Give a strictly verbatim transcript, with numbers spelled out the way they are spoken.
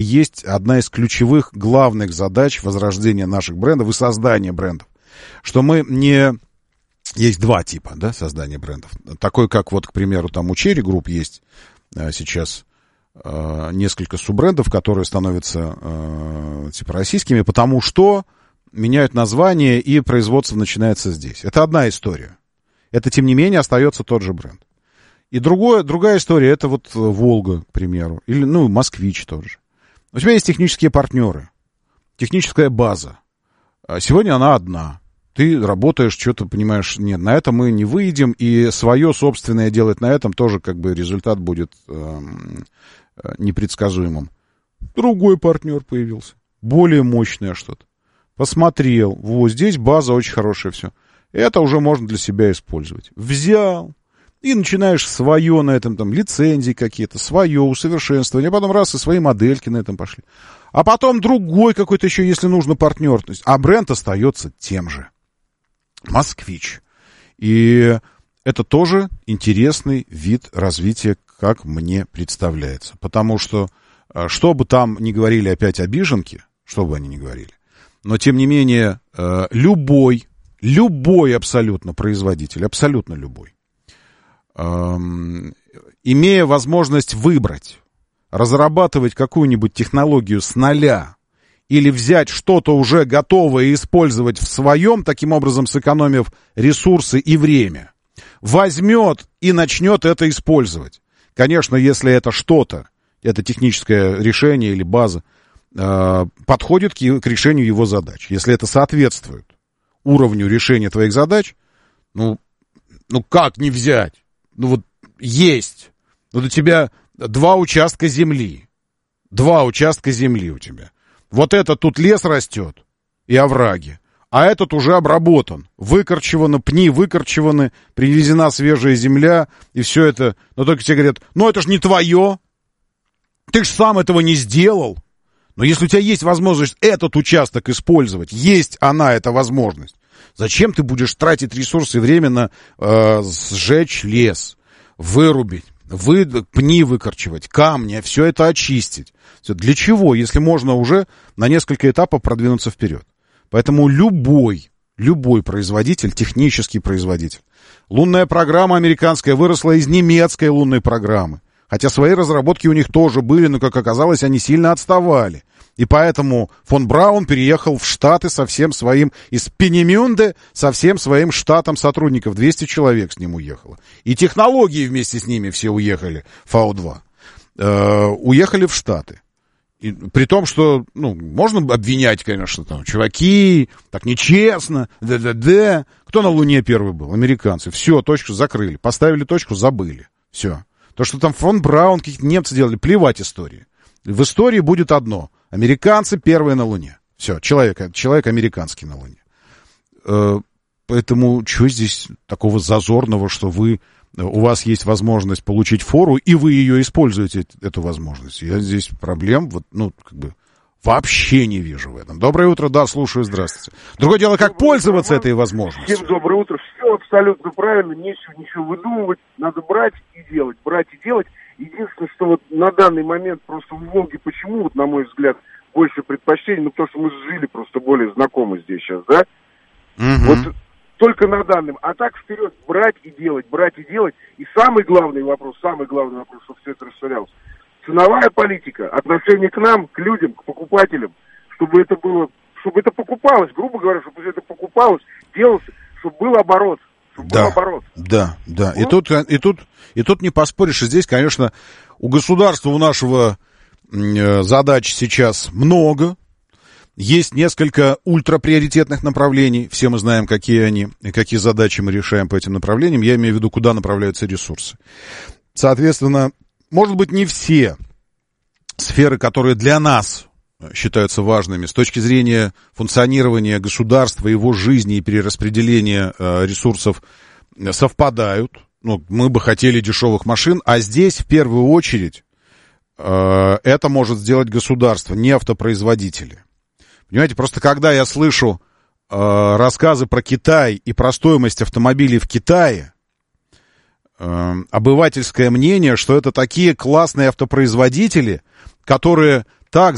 есть одна из ключевых, главных задач возрождения наших брендов и создания брендов. Что мы не... Есть два типа, да, создания брендов. Такой, как вот, к примеру, там у Cherry Group есть а, сейчас а, несколько суббрендов, которые становятся а, типа российскими, потому что меняют название и производство начинается здесь. Это одна история. Это, тем не менее, остается тот же бренд. И другое, другая история, это вот Волга, к примеру, или, ну, Москвич тоже. У тебя есть технические партнеры, техническая база. Сегодня она одна. Ты работаешь, что-то понимаешь, нет, на это мы не выйдем, и свое собственное делать на этом тоже как бы результат будет э, непредсказуемым. Другой партнер появился, более мощное что-то. Посмотрел, вот здесь база очень хорошая, все. Это уже можно для себя использовать. Взял. И начинаешь свое на этом, там, лицензии какие-то, свое усовершенствование, а потом раз и свои модельки на этом пошли. А потом другой какой-то еще, если нужно, партнер. То есть, а бренд остается тем же. Москвич. И это тоже интересный вид развития, как мне представляется. Потому что, что бы там ни говорили опять обиженки, что бы они ни говорили, но, тем не менее, любой, любой абсолютно производитель, абсолютно любой, имея возможность выбрать, разрабатывать какую-нибудь технологию с нуля или взять что-то уже готовое и использовать в своем, таким образом сэкономив ресурсы и время, возьмет и начнет это использовать. Конечно, если это что-то, это техническое решение или база, подходит к решению его задач. Если это соответствует уровню решения твоих задач, ну, ну как не взять? Ну вот есть. Вот у тебя два участка земли. Два участка земли у тебя. Вот это тут лес растет и овраги. А этот уже обработан. Выкорчеваны, пни выкорчеваны, привезена свежая земля. И все это. Но только тебе говорят, ну это ж не твое. Ты ж сам этого не сделал. Но если у тебя есть возможность этот участок использовать, есть она, эта возможность, зачем ты будешь тратить ресурсы и время на э, сжечь лес, вырубить, вы, пни выкорчевать, камни, все это очистить? Все. Для чего, если можно уже на несколько этапов продвинуться вперед? Поэтому любой, любой производитель, технический производитель. Лунная программа американская выросла из немецкой лунной программы. Хотя свои разработки у них тоже были, но, как оказалось, они сильно отставали. И поэтому фон Браун переехал в Штаты со всем своим, из Пенемюнде, со всем своим штатом сотрудников. двести человек с ним уехало. И технологии вместе с ними все уехали, Фау два. Э, уехали в Штаты. И, при том, что, ну, можно обвинять, конечно, там, чуваки, так нечестно, да-да-да. Кто на Луне первый был? Американцы. Все, точку закрыли. Поставили точку, забыли. Все. То, что там фон Браун, какие-то немцы делали, плевать истории. В истории будет одно. Американцы первые на Луне. Все, человек, человек американский на Луне. Э, поэтому, что здесь такого зазорного, что вы, у вас есть возможность получить фору, и вы ее используете, эту возможность? Я здесь проблем, вот, ну, как бы, вообще не вижу в этом. Доброе утро, да, слушаю, здравствуйте. Другое дело, как доброе пользоваться утро, этой возможностью. Всем доброе утро, все абсолютно правильно, нечего ничего выдумывать, надо брать и делать, брать и делать. Единственное, что вот на данный момент просто в Волге почему, вот, на мой взгляд, больше предпочтений, ну, потому что мы жили просто более знакомы здесь сейчас, да? Угу. Вот только на данном. А так вперед брать и делать, брать и делать. И самый главный вопрос, самый главный вопрос, чтобы все это расширялось. Ценовая политика, отношение к нам, к людям, к покупателям, чтобы это было, чтобы это покупалось, грубо говоря, чтобы это покупалось, делалось, чтобы был оборот. Да, да, да. И тут, и тут, и тут не поспоришь. И здесь, конечно, у государства, у нашего э, задач сейчас много. Есть несколько ультраприоритетных направлений. Все мы знаем, какие они, и какие задачи мы решаем по этим направлениям. Я имею в виду, куда направляются ресурсы. Соответственно, может быть, не все сферы, которые для нас считаются важными с точки зрения функционирования государства, его жизни и перераспределения э, ресурсов, совпадают. Ну, мы бы хотели дешевых машин, а здесь в первую очередь э, это может сделать государство, не автопроизводители. Понимаете, просто когда я слышу э, рассказы про Китай и про стоимость автомобилей в Китае, э, обывательское мнение, что это такие классные автопроизводители, которые так